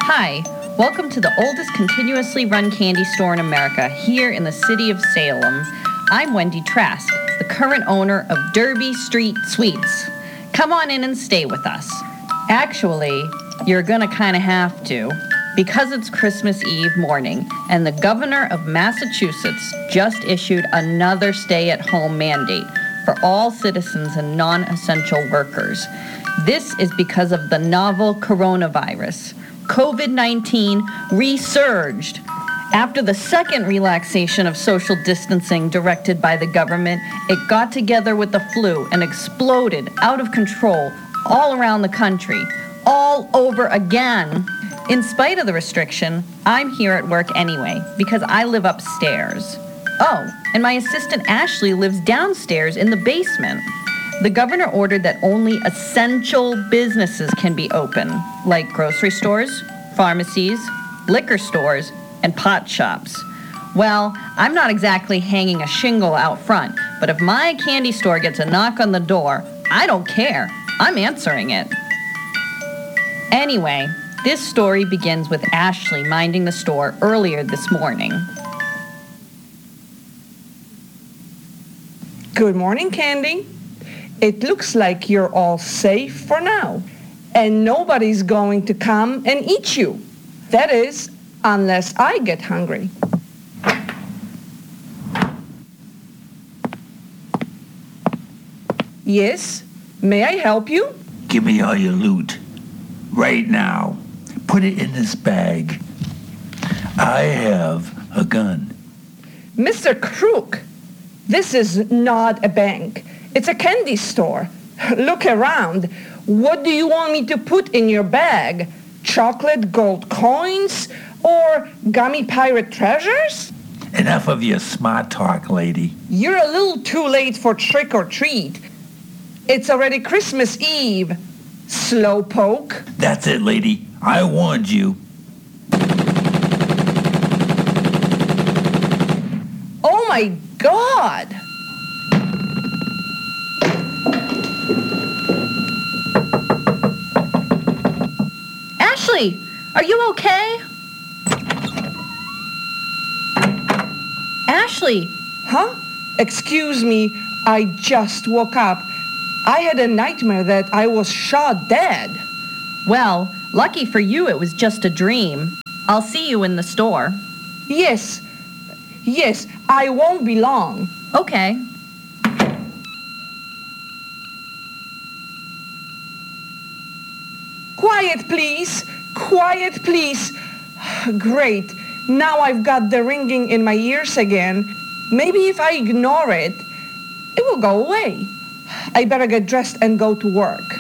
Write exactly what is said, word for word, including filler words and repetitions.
Hi, welcome to the oldest continuously run candy store in America, here in the city of Salem. I'm Wendy Trask, the current owner of Derby Street Sweets. Come on in and stay with us. Actually, you're gonna kinda have to, because it's Christmas Eve morning, and the governor of Massachusetts just issued another stay-at-home mandate for all citizens and non-essential workers. This is because of the novel coronavirus. covid nineteen resurged. After the second relaxation of social distancing directed by the government, it got together with the flu and exploded out of control all around the country, all over again. In spite of the restriction, I'm here at work anyway because I live upstairs. Oh, and my assistant Ashley lives downstairs in the basement. The governor ordered that only essential businesses can be open, like grocery stores, pharmacies, liquor stores, and pot shops. Well, I'm not exactly hanging a shingle out front, but if my candy store gets a knock on the door, I don't care. I'm answering it. Anyway, this story begins with Ashley minding the store earlier this morning. Good morning, Candy. It looks like you're all safe for now, and nobody's going to come and eat you. That is, unless I get hungry. Yes, may I help you? Give me all your loot. Right now. Put it in this bag. I have a gun. Mister Crook, this is not a bank. It's a candy store. Look around. What do you want me to put in your bag? Chocolate gold coins or gummy pirate treasures? Enough of your smart talk, lady. You're a little too late for trick or treat. It's already Christmas Eve, slowpoke. That's it, lady. I warned you. Oh my God! Ashley, are you okay? Ashley! Huh? Excuse me, I just woke up. I had a nightmare that I was shot dead. Well, lucky for you it was just a dream. I'll see you in the store. Yes, yes, I won't be long. Okay. Quiet, please. Quiet, please. Great. Now I've got the ringing in my ears again. Maybe if I ignore it, it will go away. I better get dressed and go to work.